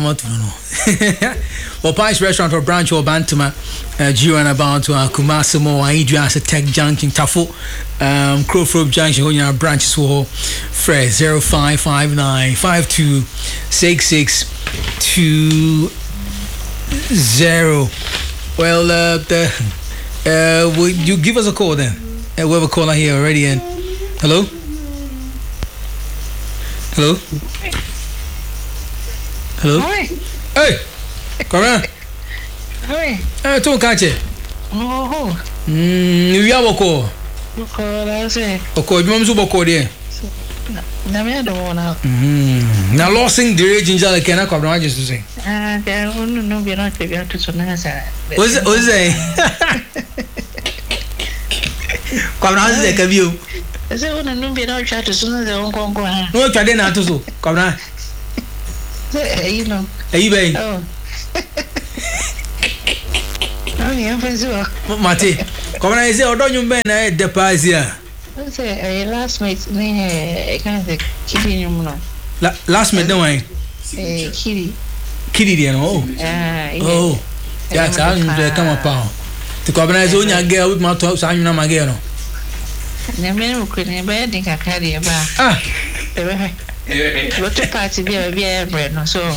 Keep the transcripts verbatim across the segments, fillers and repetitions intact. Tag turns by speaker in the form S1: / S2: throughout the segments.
S1: Amatu no. Well, Pies Restaurant or branch or Bantama, uh, Jiran about to uh, Kumasimo, Idras, Tech Junction, Tafo, um, Crowford Junction, on your branches for Fred zero five five nine five two six six two zero. Well, uh, the, uh, will you give us a call then? Uh, we have a caller here already. And hello, hello, hello.
S2: Hi.
S1: Hey, come on.
S2: Hi.
S1: Eh, tu catch it.
S2: Oh.
S1: Hmm, you have a call.
S2: Call I say.
S1: Okay, you must have call there.
S2: Na me do na.
S1: Hmm. Now losing the rage in Jala can I come down just to say.
S2: Ah, there no no be not be to so na sa.
S1: What's it? What's it? Come down to the view.
S2: Say no no be not chat to so na the on kon ha.
S1: No try na to so. Come down.
S2: Say you know.
S1: Hey, baby.
S2: Oh. Oh, yeah, for sure.
S1: Mate, come on, I say, oh, don't you men, I depart here.
S2: Say, last mate, me, kind of kidding you, no.
S1: Last mate, no way.
S2: Eh, kitty.
S1: Kitty, you know.
S2: Ah,
S1: oh. Yes, I'm going to come upon. To come on, I only a girl with my toes, I'm not my girl.
S2: The men who couldn't bear the carry a bar.
S1: Ah,
S2: what a party be a beer bread, no so.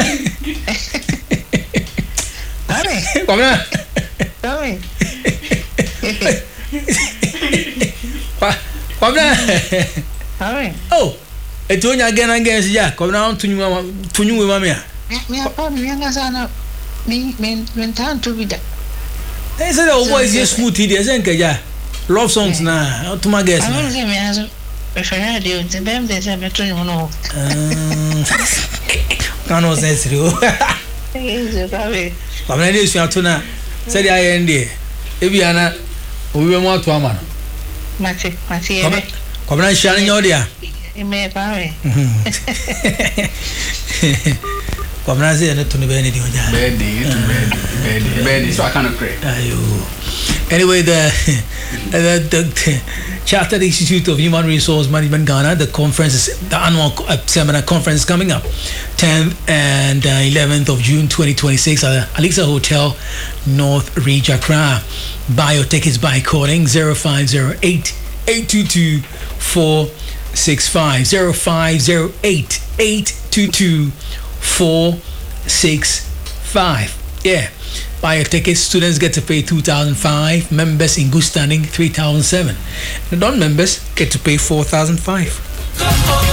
S1: Come on.
S2: Sorry.
S1: Come on.
S2: Sorry.
S1: Oh, I told you again and again, yeah, come down to you, to you with mamma.
S2: Me upon me, and me, men, time to be that.
S1: They said, oh, boys, yes, smoothie, there's a love songs now, to my guess.
S2: I don't say me as a radio, and them there's a better one.
S1: Can't say you. Come on, this is tuna. Said I end there. If you are not, we will want to a man.
S2: Matty, Matty,
S1: come on, sharing your dear.
S2: You may buy.
S1: Come on, say it to the Benny.
S3: Benny, so I cannot pray.
S1: Anyway, the, the, the Chartered Institute of Human Resource Management Ghana, the conference is the annual uh, seminar conference is coming up tenth and uh, eleventh of June twenty twenty-six at Alexa Hotel, North Ridge, Accra. Buy your tickets by calling zero five zero eight, eight two two, four six five zero five zero eight, eight two two, four six five. Yeah. Buy your tickets. Students get to pay two thousand five. Members in good standing three thousand seven. The non-members get to pay four thousand five.